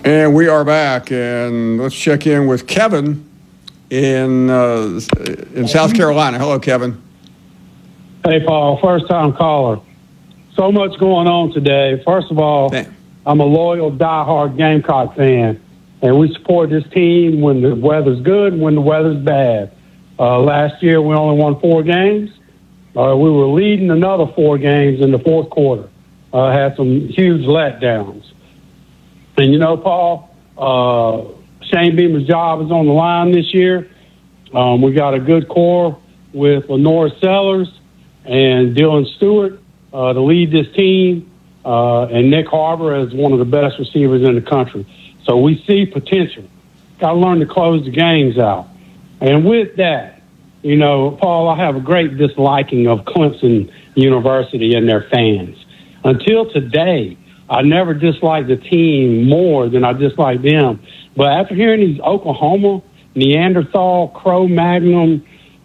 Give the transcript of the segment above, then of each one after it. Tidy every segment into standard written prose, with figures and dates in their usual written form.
And we are back, and let's check in with Kevin in South Carolina. Hello, Kevin. Hey, Paul, first-time caller. So much going on today. First of all, I'm a loyal, diehard Gamecock fan, and we support this team when the weather's good and when the weather's bad. Last year, we only won 4 games. We were leading another 4 games in the fourth quarter. Had some huge letdowns. And, you know, Paul, Shane Beamer's job is on the line this year. We got a good core with Lenore Sellers and Dylan Stewart to lead this team, and Nick Harbor as one of the best receivers in the country. So we see potential. Got to learn to close the games out. And with that, you know, Paul, I have a great disliking of Clemson University and their fans. Until today, I never disliked the team more than I disliked them. But after hearing these Oklahoma, Neanderthal, Cro-Magnon,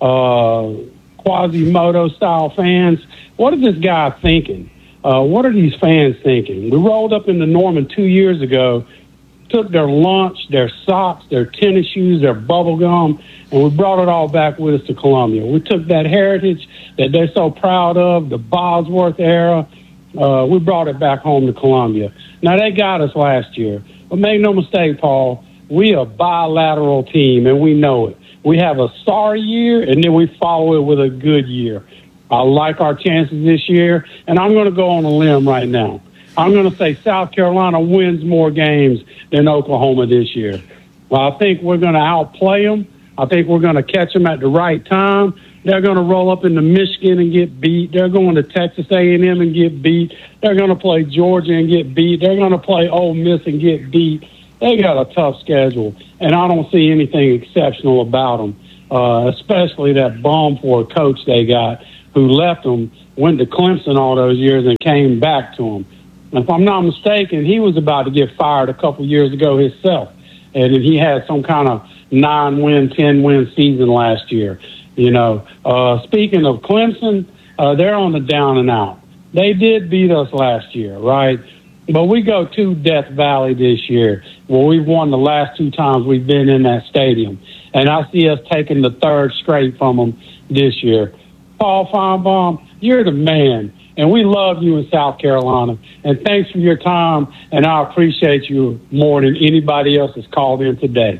Quasimodo-style fans, what is this guy thinking? What are these fans thinking? We rolled up into Norman 2 years ago, took their lunch, their socks, their tennis shoes, their bubble gum, and we brought it all back with us to Columbia. We took that heritage that they're so proud of, the Bosworth era, we brought it back home to Columbia. Now, they got us last year. But make no mistake, Paul, we are a bilateral team, and we know it. We have a sorry year, and then we follow it with a good year. I like our chances this year, and I'm going to go on a limb right now. I'm going to say South Carolina wins more games than Oklahoma this year. Well, I think we're going to outplay them. I think we're going to catch them at the right time. They're going to roll up into Michigan and get beat. They're going to Texas A&M and get beat. They're going to play Georgia and get beat. They're going to play Ole Miss and get beat. They got a tough schedule, and I don't see anything exceptional about them, especially that bomb for a coach they got who left them, went to Clemson all those years and came back to them. And if I'm not mistaken, he was about to get fired a couple years ago himself, and he had some kind of 9-win, 10-win season last year. You know, speaking of Clemson, they're on the down and out. They did beat us last year, right? But we go to Death Valley this year, where we've won the last 2 times we've been in that stadium. And I see us taking the 3rd straight from them this year. Paul Feinbaum, you're the man, and we love you in South Carolina. And thanks for your time, and I appreciate you more than anybody else that's called in today.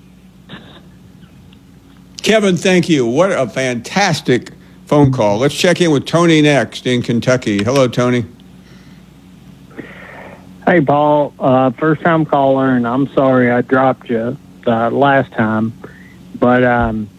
Kevin, thank you. What a fantastic phone call. Let's check in with Tony next in Kentucky. Hello, Tony. Hey, Paul. First-time caller, and I'm sorry I dropped you last time. But I'm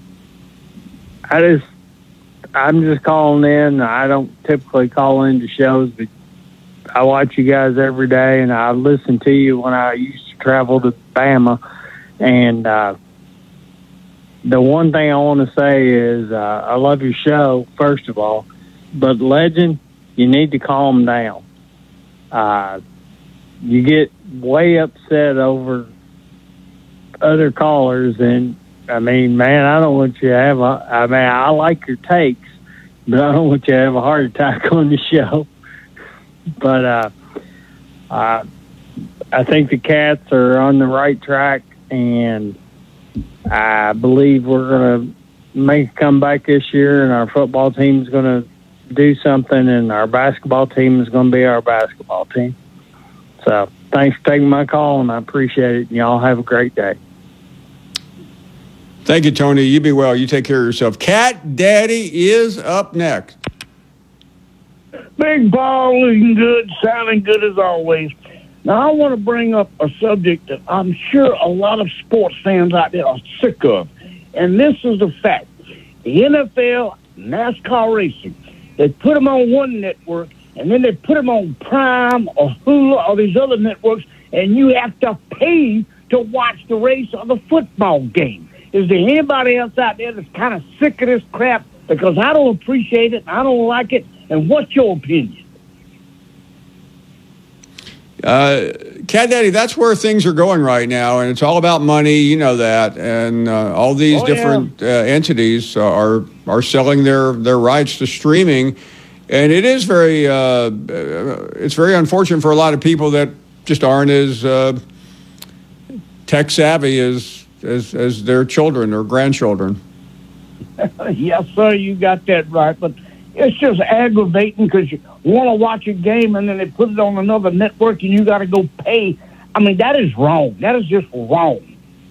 just calling in. I don't typically call into shows, but I watch you guys every day, and I listen to you when I used to travel to Bama. And the one thing I want to say is I love your show, first of all. But, Legend, you need to calm down. You get way upset over other callers, and, I mean, man, I don't want you to have I like your takes, but I don't want you to have a heart attack on the show. But I think the Cats are on the right track, and I believe we're going to make a comeback this year, and our football team is going to do something, and our basketball team is going to be our basketball team. So thanks for taking my call, and I appreciate it. And y'all have a great day. Thank you, Tony. You be well. You take care of yourself. Cat Daddy is up next. Big ball, looking good, sounding good as always. Now, I want to bring up a subject that I'm sure a lot of sports fans out there are sick of, and this is the fact. The NFL, NASCAR racing, they put them on one network, and then they put them on Prime or Hulu or these other networks, and you have to pay to watch the race or the football game. Is there anybody else out there that's kind of sick of this crap? Because I don't appreciate it, I don't like it, and what's your opinion? Cat Daddy, that's where things are going right now, and it's all about money. You know that, and all these different entities are selling their rights to streaming, and it is it's very unfortunate for a lot of people that just aren't as tech savvy as their children or grandchildren. Yes, sir, you got that right. But it's just aggravating because you want to watch a game and then they put it on another network and you got to go pay. I mean, that is wrong. That is just wrong.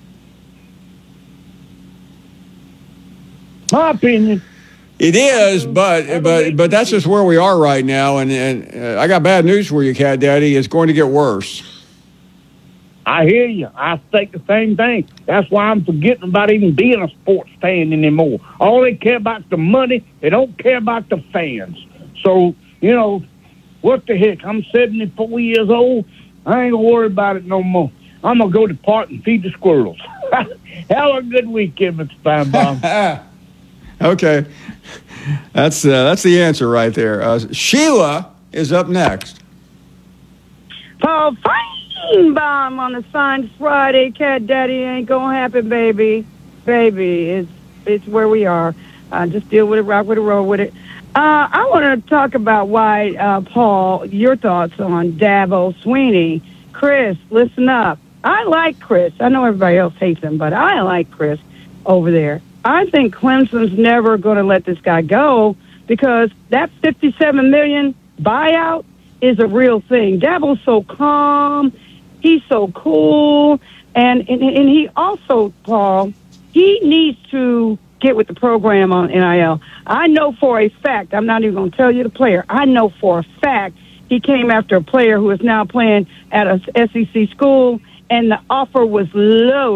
My opinion. It is, but that's just where we are right now. And I got bad news for you, Cat Daddy. It's going to get worse. I hear you. I think the same thing. That's why I'm forgetting about even being a sports fan anymore. All they care about is the money. They don't care about the fans. So, you know, what the heck? I'm 74 years old. I ain't going to worry about it no more. I'm going to go to the park and feed the squirrels. Have a good weekend, Mr. Feinbaum. Okay. That's the answer right there. Sheila is up next. Paul Feinbaum on the Science Friday. Cat Daddy ain't gonna happen, baby. Baby, it's where we are. Just deal with it, rock with it, roll with it. I want to talk about why, Paul, your thoughts on Dabo Swinney. Chris, listen up. I like Chris. I know everybody else hates him, but I like Chris over there. I think Clemson's never going to let this guy go because that $57 million buyout is a real thing. Dabo's so calm. He's so cool. And he also, Paul, he needs to get with the program on NIL. I know for a fact, I'm not even going to tell you the player, I know for a fact he came after a player who is now playing at a SEC school, and the offer was low.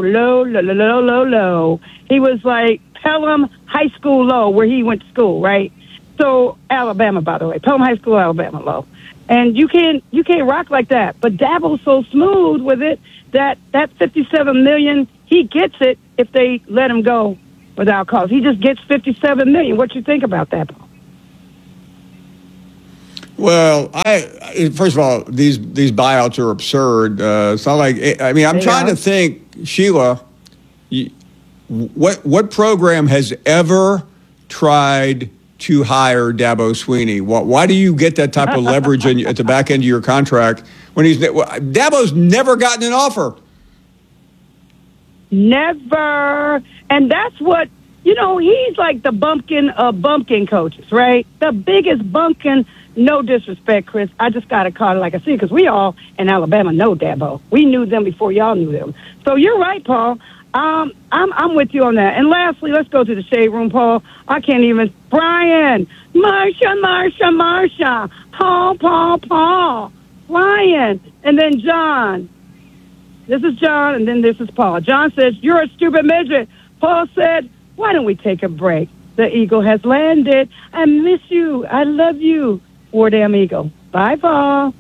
He was like Pelham High School low, where he went to school, right? So Alabama, by the way, Pelham High School, Alabama low. And you can't rock like that. But Dabo's so smooth with it that $57 million, he gets it if they let him go without cause. He just gets $57 million. What you think about that, Paul? Well, first of all, these buyouts are absurd. It's not like I'm trying to think, Sheila. What program has ever tried to hire Dabo Swinney? Why do you get that type of leverage at the back end of your contract when Dabo's never gotten an offer? Never. And that's what, he's like the bumpkin of bumpkin coaches, right? The biggest bumpkin. No disrespect, Chris. I just got to call it like I see, because we all in Alabama know Dabo. We knew them before y'all knew them. So you're right, Paul. I'm with you on that. And lastly, let's go to the shade room, Paul. I can't even. Brian, Marsha, Paul, Brian, and then John. This is John, and then this is Paul. John says, "You're a stupid midget." Paul said, "Why don't we take a break? The eagle has landed. I miss you. I love you. War Damn Eagle." Bye, Paul.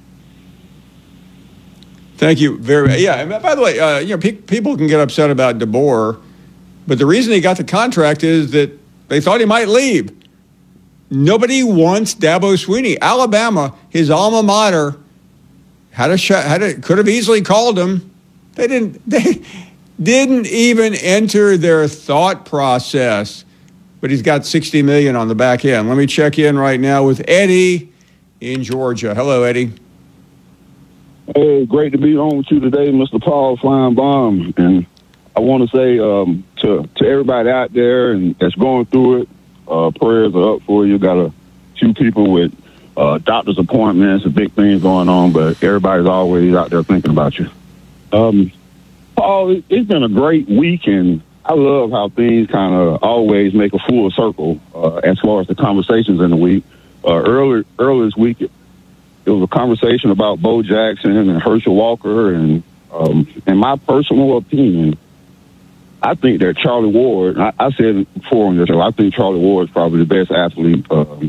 Thank you very. Yeah. And by the way, people can get upset about DeBoer, but the reason he got the contract is that they thought he might leave. Nobody wants Dabo Swinney. Alabama, his alma mater, could have easily called him. They didn't even enter their thought process. But he's got $60 million on the back end. Let me check in right now with Eddie in Georgia. Hello, Eddie. Hey, great to be on with you today, Mr. Paul Feinbaum. And I want to say to everybody out there and that's going through it, prayers are up for you. Got a few people with doctor's appointments and big things going on, but everybody's always out there thinking about you. Paul, it's been a great week, and I love how things kind of always make a full circle as far as the conversations in the week. Earlier this week, it was a conversation about Bo Jackson and Herschel Walker, and in my personal opinion, I think that Charlie Ward, I said it before on the show, I think Charlie Ward is probably the best athlete,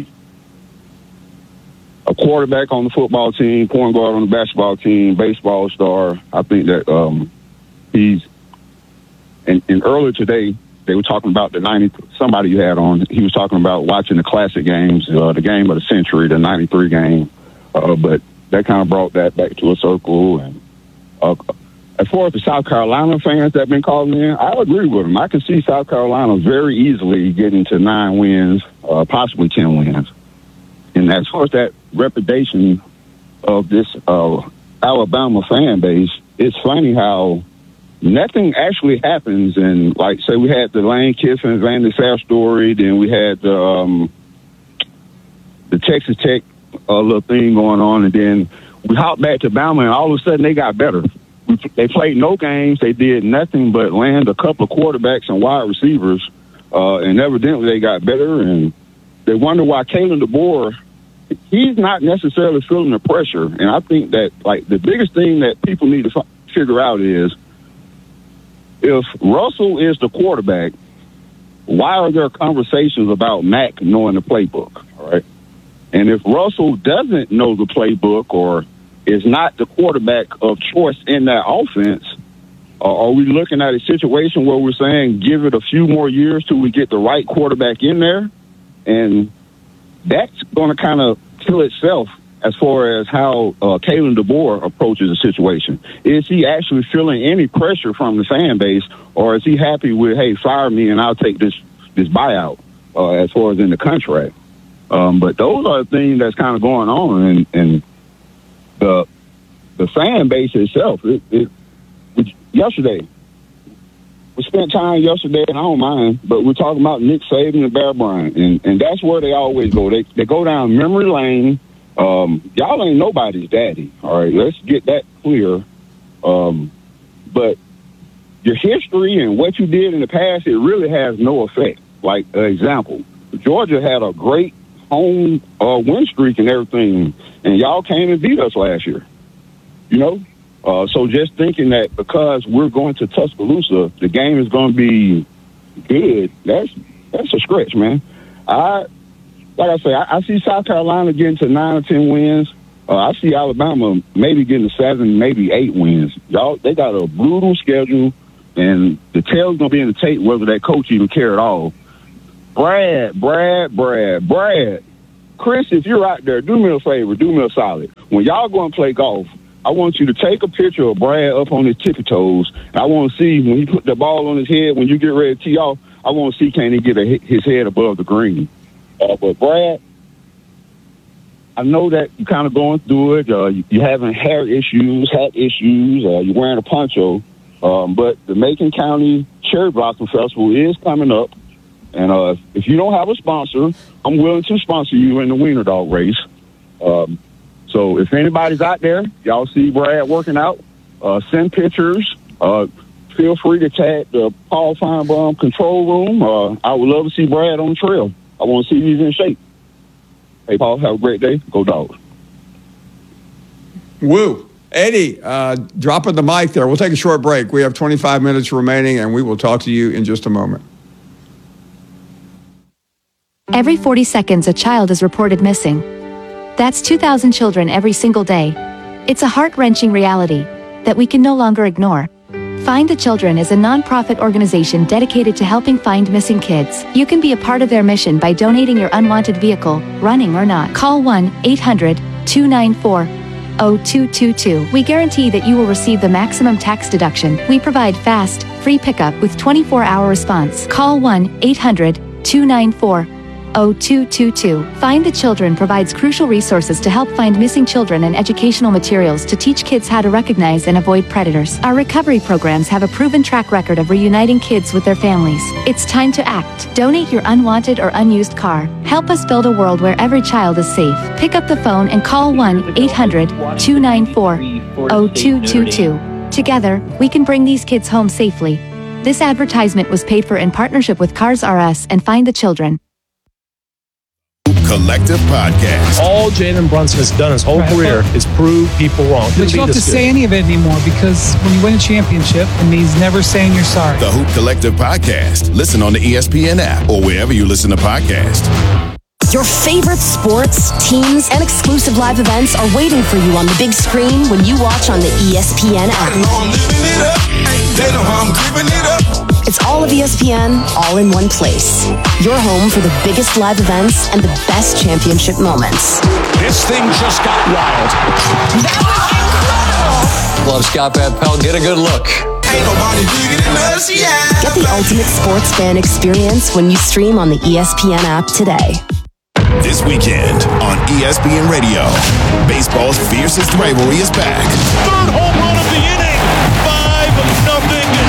a quarterback on the football team, point guard on the basketball team, baseball star. I think that he's, and earlier today, they were talking about the 90, somebody you had on, he was talking about watching the classic games, the game of the century, the 93 game. But that kind of brought that back to a circle. And as far as the South Carolina fans that have been calling in, I agree with them. I can see South Carolina very easily getting to 9 wins, possibly 10 wins. And as far as that reputation of this Alabama fan base, it's funny how nothing actually happens. And like, say we had the Lane Kiffin, Van Saff story, then we had the Texas Tech little thing going on, and then we hopped back to Bama, and all of a sudden they got better. They played no games. They did nothing but land a couple of quarterbacks and wide receivers, and evidently they got better. And they wonder why Kalen DeBoer, he's not necessarily feeling the pressure. And I think that, like, the biggest thing that people need to figure out is, if Russell is the quarterback, why are there conversations about Mac knowing the playbook? All right. And if Russell doesn't know the playbook or is not the quarterback of choice in that offense, are we looking at a situation where we're saying give it a few more years till we get the right quarterback in there? And that's going to kind of kill itself as far as how Kalen DeBoer approaches the situation. Is he actually feeling any pressure from the fan base, or is he happy with, hey, fire me and I'll take this buyout as far as in the contract? But those are the things that's kind of going on, and the fan base itself. Yesterday, we spent time yesterday, and I don't mind, but we're talking about Nick Saban and Bear Bryant, and that's where they always go. They go down memory lane. Y'all ain't nobody's daddy, all right? Let's get that clear. But your history and what you did in the past, it really has no effect. Like, example, Georgia had a great home win streak and everything, and y'all came and beat us last year, you know? So just thinking that because we're going to Tuscaloosa, the game is going to be good, that's a stretch, man. Like I say, I see South Carolina getting to 9 or 10 wins. I see Alabama maybe getting to 7, maybe 8 wins. Y'all, they got a brutal schedule, and the tail's going to be in the tape whether that coach even care at all. Brad. Chris, if you're out there, do me a favor, do me a solid. When y'all go and play golf, I want you to take a picture of Brad up on his tippy toes. And I want to see when he put the ball on his head, when you get ready to tee off, I want to see can he get his head above the green. But Brad, I know that you're kind of going through it. You're having hair issues, hat issues. You're wearing a poncho. But the Macon County Cherry Blossom Festival is coming up. And if you don't have a sponsor, I'm willing to sponsor you in the Wiener Dog race. So if anybody's out there, y'all see Brad working out, send pictures. Feel free to tag the Paul Feinbaum control room. I would love to see Brad on the trail. I want to see he's in shape. Hey, Paul, have a great day. Go Dogs. Woo. Eddie, dropping the mic there. We'll take a short break. We have 25 minutes remaining, and we will talk to you in just a moment. Every 40 seconds, a child is reported missing. That's 2,000 children every single day. It's a heart-wrenching reality that we can no longer ignore. Find the Children is a non-profit organization dedicated to helping find missing kids. You can be a part of their mission by donating your unwanted vehicle, running or not. Call 1-800-294-0222. We guarantee that you will receive the maximum tax deduction. We provide fast, free pickup with 24-hour response. Call 1-800-294-0222. Find the Children provides crucial resources to help find missing children and educational materials to teach kids how to recognize and avoid predators. Our recovery programs have a proven track record of reuniting kids with their families. It's time to act. Donate your unwanted or unused car. Help us build a world where every child is safe. Pick up the phone and call 1-800-294-0222. Together, we can bring these kids home safely. This advertisement was paid for in partnership with Cars R Us and Find the Children. Collective Podcast. All Jalen Brunson has done his whole career is prove people wrong. But you don't have to say any of it anymore, because when you win a championship, it means never saying you're sorry. The Hoop Collective Podcast. Listen on the ESPN app or wherever you listen to podcasts. Your favorite sports, teams, and exclusive live events are waiting for you on the big screen when you watch on the ESPN app. It's all of ESPN, all in one place. Your home for the biggest live events and the best championship moments. This thing just got wild. That was incredible. Love Scott Van Pelt. Get a good look. Ain't nobody bigger than us, yeah. Get the ultimate sports fan experience when you stream on the ESPN app today. This weekend on ESPN Radio, baseball's fiercest rivalry is back. Third home run of the inning. 5-0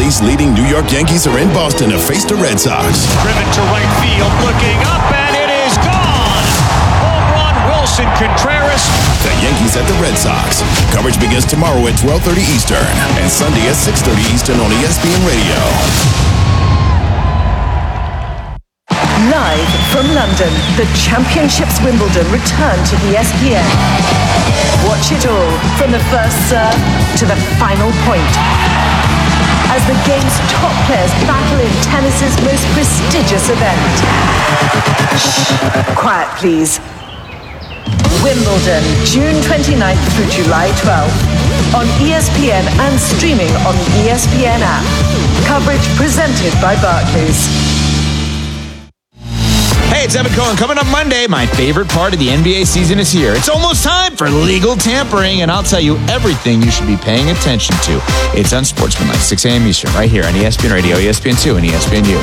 Phillies leading New York Yankees are in Boston to face the Red Sox. Driven to right field, looking up, and it is gone. Home run, Wilson Contreras. The Yankees at the Red Sox. Coverage begins tomorrow at 12:30 Eastern and Sunday at 6:30 Eastern on ESPN Radio. Live from London, the Championships Wimbledon return to ESPN. Watch it all from the first serve to the final point, as the game's top players battle in tennis's most prestigious event. Shh, quiet please. Wimbledon, June 29th through July 12th, on ESPN and streaming on the ESPN app. Coverage presented by Barclays. Hey, it's Evan Cohen. Coming up Monday, my favorite part of the NBA season is here. It's almost time for legal tampering, and I'll tell you everything you should be paying attention to. It's Unsportsmanlike, 6 a.m. Eastern, right here on ESPN Radio, ESPN2, and ESPNU.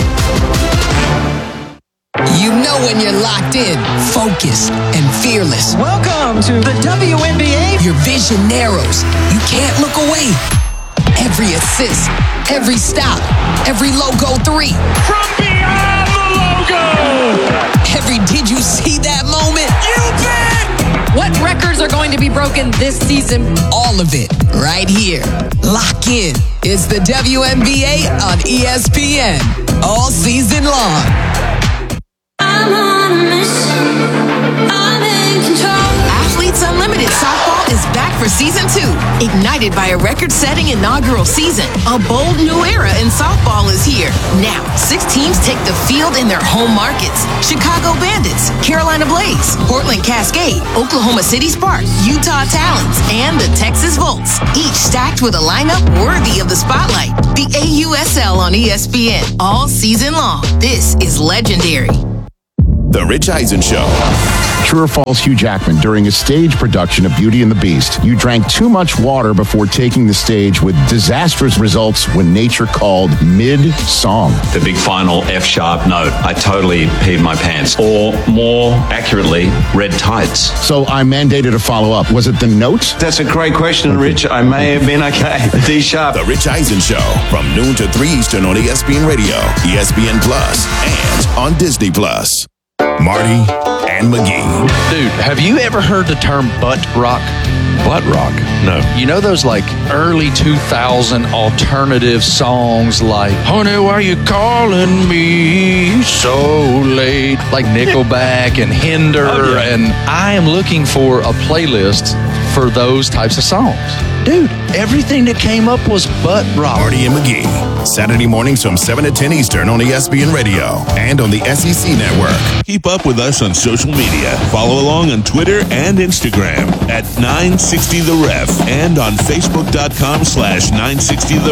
You know when you're locked in, focused, and fearless. Welcome to the WNBA. Your vision narrows. You can't look away. Every assist, every stop, every logo three. From beyond the logo. Every did you see that moment? You bet. What records are going to be broken this season? All of it right here. Lock in. It's the WNBA on ESPN all season long. I'm on a mission. I'm in control. Athletes Unlimited Softball is back for season 2. Ignited by a record-setting inaugural season, a bold new era in softball is here. Now, 6 teams take the field in their home markets. Chicago Bandits, Carolina Blaze, Portland Cascade, Oklahoma City Sparks, Utah Talons, and the Texas Volts. Each stacked with a lineup worthy of the spotlight. The AUSL on ESPN all season long. This is legendary. The Rich Eisen Show. True or false, Hugh Jackman, during a stage production of Beauty and the Beast, you drank too much water before taking the stage with disastrous results when nature called mid-song. The big final F-sharp note, I totally peed my pants. Or more accurately, red tights. So I mandated a follow-up. Was it the note? That's a great question, Rich. I may have been okay. D-sharp. The Rich Eisen Show from noon to 3 Eastern on ESPN Radio, ESPN Plus, and on Disney Plus. Marty and McGee. Dude, have you ever heard the term butt rock? Butt rock? No. You know those like early 2000 alternative songs like Honey, why you calling me so late? Like Nickelback and Hinder. Oh, yeah. And I am looking for a playlist for those types of songs. Dude, everything that came up was butt rock. Marty and McGee. Saturday mornings from 7 to 10 Eastern on ESPN Radio and on the SEC Network. Keep up with us on social media. Follow along on Twitter and Instagram at 960 The Ref and on Facebook.com/960 The